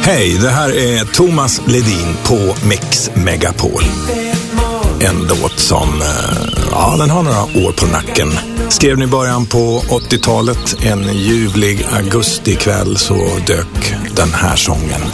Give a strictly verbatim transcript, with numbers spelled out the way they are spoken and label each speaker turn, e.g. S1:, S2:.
S1: Hej, det här är Thomas Ledin på Mix Megapol. En låt som, ja, den har några år på nacken. Skrev ni i början på åttiotalet, en ljuvlig augustikväll så dök den här sången